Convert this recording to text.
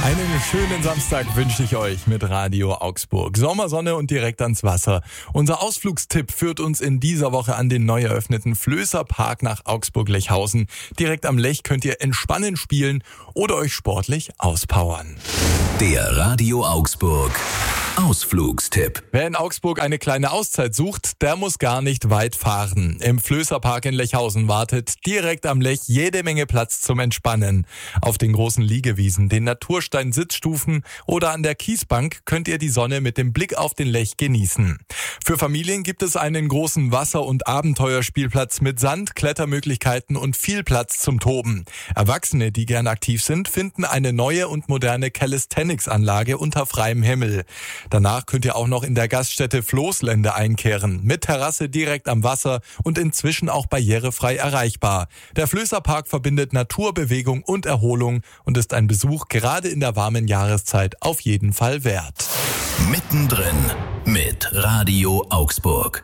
Einen schönen Samstag wünsche ich euch mit Radio Augsburg. Sommersonne und direkt ans Wasser. Unser Ausflugstipp führt uns in dieser Woche an den neu eröffneten Flößer Park nach Augsburg-Lechhausen. Direkt am Lech könnt ihr entspannen spielen oder euch sportlich auspowern. Der Radio Augsburg Ausflugstipp. Wer in Augsburg eine kleine Auszeit sucht, der muss gar nicht weit fahren. Im Flößer Park in Lechhausen wartet direkt am Lech jede Menge Platz zum Entspannen. Auf den großen Liegewiesen, den Naturstein-Sitzstufen oder an der Kiesbank könnt ihr die Sonne mit dem Blick auf den Lech genießen. Für Familien gibt es einen großen Wasser- und Abenteuerspielplatz mit Sand, Klettermöglichkeiten und viel Platz zum Toben. Erwachsene, die gern aktiv sind, finden eine neue und moderne Calisthenics-Anlage unter freiem Himmel. Danach könnt ihr auch noch in der Gaststätte Floßlände einkehren, mit Terrasse direkt am Wasser und inzwischen auch barrierefrei erreichbar. Der Flößer Park verbindet Natur, Bewegung und Erholung und ist ein Besuch gerade in der warmen Jahreszeit auf jeden Fall wert. Mittendrin mit Radio Augsburg.